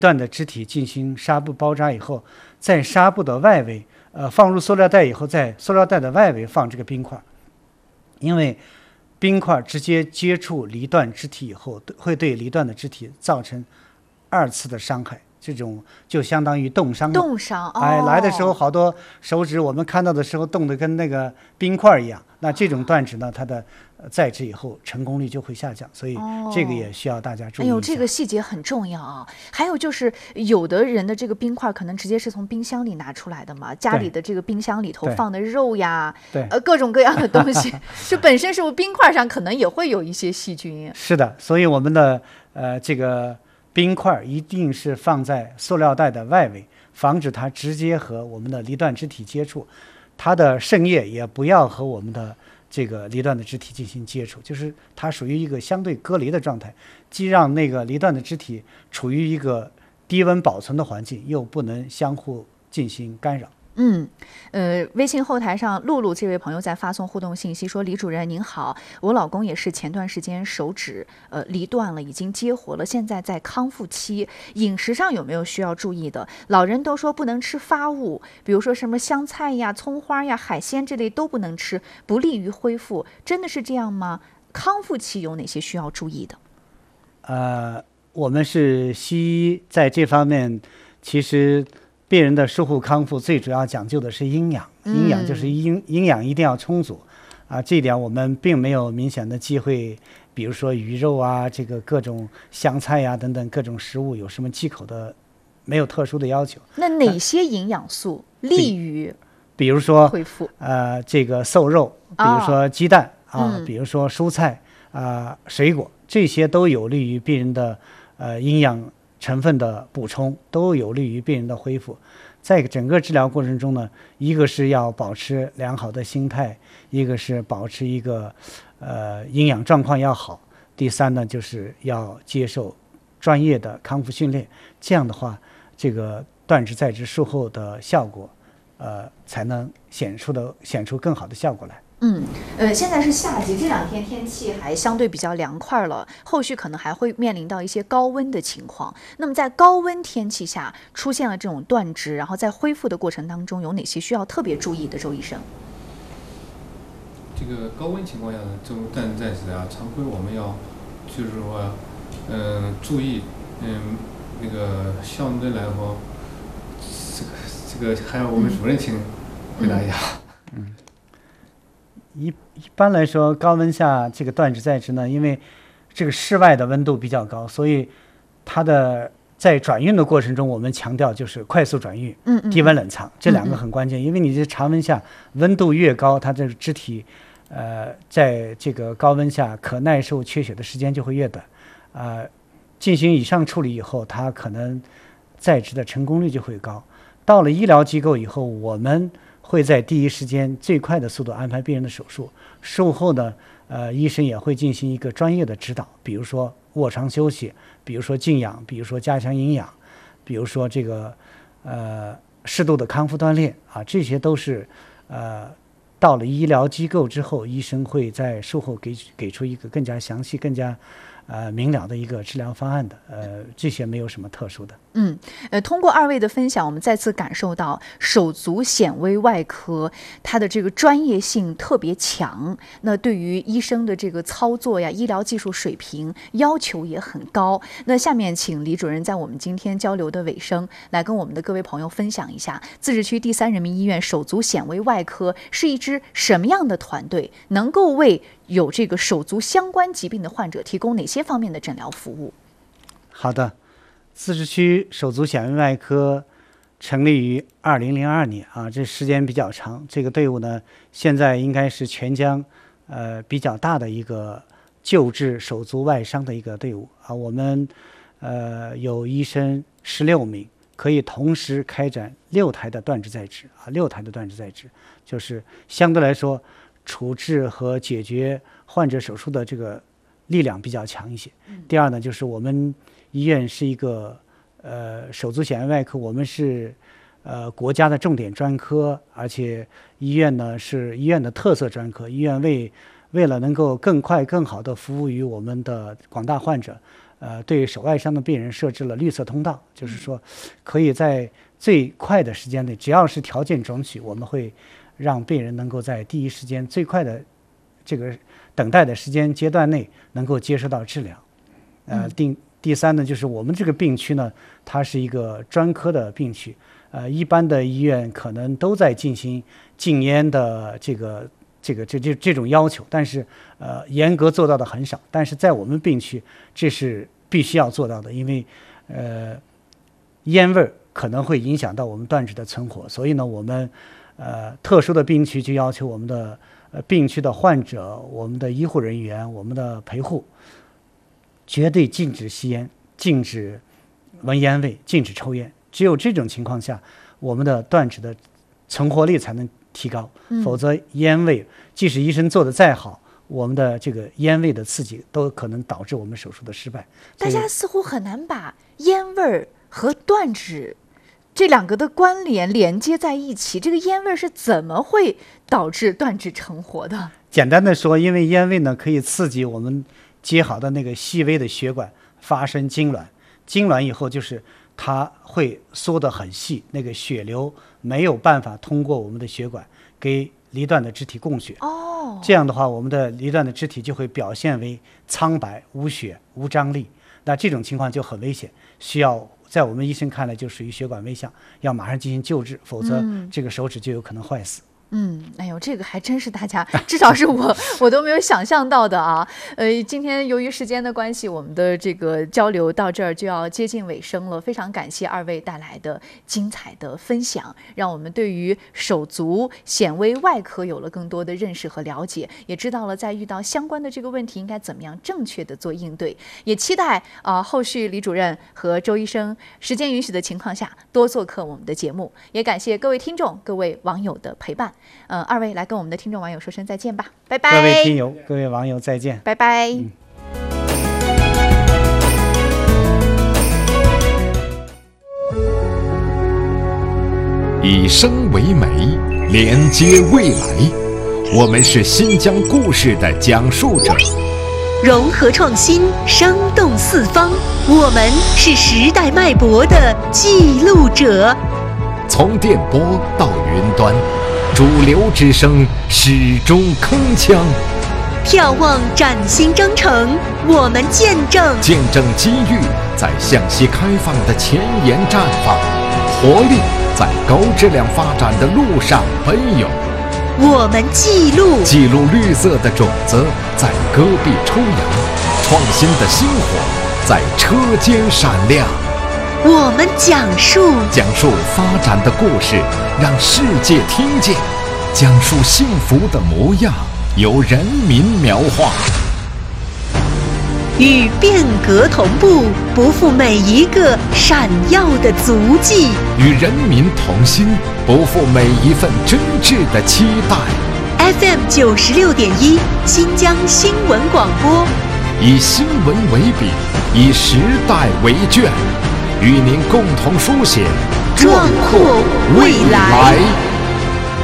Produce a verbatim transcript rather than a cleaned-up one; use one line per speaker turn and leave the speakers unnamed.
段的肢体进行纱布包扎以后，在纱布的外围，呃，放入塑料袋以后，在塑料袋的外围放这个冰块，因为冰块直接接触离断肢体以后，会对离断的肢体造成二次的伤害。这种就相当于冻伤了。
冻伤，哦、
哎，来的时候好多手指我们看到的时候冻得跟那个冰块一样。那这种断指呢，它的再制以后成功率就会下降，所以这个也需要大家注意一下。
哎呦，这个细节很重要啊！还有就是有的人的这个冰块可能直接是从冰箱里拿出来的嘛，家里的这个冰箱里头放的肉呀，
对，
呃，各种各样的东西，就本身是不是冰块上可能也会有一些细菌。
是的，所以我们的呃这个。冰块一定是放在塑料袋的外围，防止它直接和我们的离断肢体接触。它的渗液也不要和我们的这个离断的肢体进行接触，就是它属于一个相对隔离的状态，既让那个离断的肢体处于一个低温保存的环境，又不能相互进行干扰。
嗯，呃，微信后台上露露这位朋友在发送互动信息说：“李主任您好，我老公也是前段时间手指呃离断了，已经接活了，现在在康复期，饮食上有没有需要注意的？老人都说不能吃发物，比如说什么香菜呀、葱花呀、海鲜这类都不能吃，不利于恢复，真的是这样吗？康复期有哪些需要注意的？”
呃，我们是西医，在这方面其实。病人的术后康复最主要讲究的是营养，营养就是营营养一定要充足，啊，这一点我们并没有明显的机会，比如说鱼肉啊，这个各种香菜呀、啊、等等各种食物有什么忌口的，没有特殊的要求。
那哪些营养素利于
比如说
恢复？
呃，这个瘦肉，比如说鸡蛋、哦、啊、
嗯，
比如说蔬菜啊、呃、水果，这些都有利于病人的呃营养成分的补充，都有利于病人的恢复。在整个治疗过程中呢，一个是要保持良好的心态，一个是保持一个呃营养状况要好，第三呢就是要接受专业的康复训练。这样的话，这个断肢再植术后的效果，呃，才能显出的显出更好的效果来。
嗯，呃，现在是夏季，这两天天气还相对比较凉快了，后续可能还会面临到一些高温的情况。那么在高温天气下出现了这种断肢，然后在恢复的过程当中，有哪些需要特别注意的，周医生？
这个高温情况下呢，这种断肢再植啊，常规我们要就是说，嗯、呃，注意，嗯，那个相对来说，这个这个还有我们主任请回答一下。
嗯。嗯一一般来说，高温下这个断肢再植呢，因为这个室外的温度比较高，所以它的在转运的过程中，我们强调就是快速转运，
嗯嗯，
低温冷藏，这两个很关键。因为你这常温下温度越高，它这个肢体，呃，在这个高温下可耐受缺血的时间就会越短，呃，进行以上处理以后，它可能再植的成功率就会高。到了医疗机构以后，我们会在第一时间最快的速度安排病人的手术，术后呢，呃，医生也会进行一个专业的指导，比如说卧床休息，比如说静养，比如说加强营养，比如说这个呃适度的康复锻炼啊，这些都是呃到了医疗机构之后，医生会在术后给给出一个更加详细、更加呃明了的一个治疗方案的，呃，这些没有什么特殊的。
嗯，呃，通过二位的分享，我们再次感受到手足显微外科它的这个专业性特别强，那对于医生的这个操作呀，医疗技术水平要求也很高。那下面请李主任在我们今天交流的尾声，来跟我们的各位朋友分享一下，自治区第三人民医院手足显微外科是一支什么样的团队，能够为有这个手足相关疾病的患者提供哪些方面的诊疗服务？
好的。自治区手足显微外科成立于二零零二年啊，这时间比较长。这个队伍呢，现在应该是全疆呃比较大的一个救治手足外伤的一个队伍啊。我们呃有医生十六名，可以同时开展六台的断肢再植啊，六台的断肢再植，就是相对来说处置和解决患者手术的这个力量比较强一些。第二呢，就是我们医院是一个呃手足显微外科，我们是呃国家的重点专科，而且医院呢是医院的特色专科。医院为为了能够更快更好的服务于我们的广大患者， 呃对手外伤的病人设置了绿色通道，就是说可以在最快的时间内，只要是条件准许，我们会让病人能够在第一时间最快的这个等待的时间阶段内能够接受到治疗。呃，第第三呢，就是我们这个病区呢，它是一个专科的病区，呃，一般的医院可能都在进行禁烟的这个这个这这这种要求，但是呃，严格做到的很少。但是在我们病区，这是必须要做到的，因为呃，烟味可能会影响到我们断指的存活，所以呢，我们呃特殊的病区就要求我们的呃病区的患者、我们的医护人员、我们的陪护。绝对禁止吸烟，禁止闻烟味，禁止抽烟。只有这种情况下，我们的断指的存活率才能提高。嗯、否则，烟味即使医生做得再好，我们的这个烟味的刺激都可能导致我们手术的失败。
大家似乎很难把烟味和断指这两个的关联连接在一起。这个烟味是怎么会导致断指成活的？
简单的说，因为烟味呢可以刺激我们接好的那个细微的血管发生痉挛，痉挛以后就是它会缩得很细，那个血流没有办法通过我们的血管给离断的肢体供血。
哦，
这样的话，我们的离断的肢体就会表现为苍白、无血、无张力。那这种情况就很危险，需要在我们医生看来就属于血管危象，要马上进行救治，否则这个手指就有可能坏死。
嗯，哎呦，这个还真是大家，至少是我我都没有想象到的啊。呃，今天由于时间的关系，我们的这个交流到这儿就要接近尾声了。非常感谢二位带来的精彩的分享，让我们对于手足显微外科有了更多的认识和了解，也知道了在遇到相关的这个问题应该怎么样正确的做应对。也期待啊、呃、后续李主任和周医生时间允许的情况下多做客我们的节目。也感谢各位听众、各位网友的陪伴。呃，二位来跟我们的听众网友说声再见吧，拜拜。
各位听友、各位网友再见，
拜拜。
嗯、
以声为媒，连接未来。我们是新疆故事的讲述者，
融合创新，生动四方。我们是时代脉搏的记录者。
从电波到云端，主流之声始终铿锵。
眺望崭新征程，我们见证
见证机遇在向西开放的前沿绽放，活力在高质量发展的路上奔涌。
我们记录
记录绿色的种子在戈壁抽芽，创新的星火在车间闪亮。
我们讲述
讲述发展的故事，让世界听见，讲述幸福的模样，由人民描画。
与变革同步，不负每一个闪耀的足迹；
与人民同心，不负每一份真挚的期待。
F M 九十六点一，新疆新闻广播，
以新闻为笔，以时代为卷，与您共同书写
壮阔未来。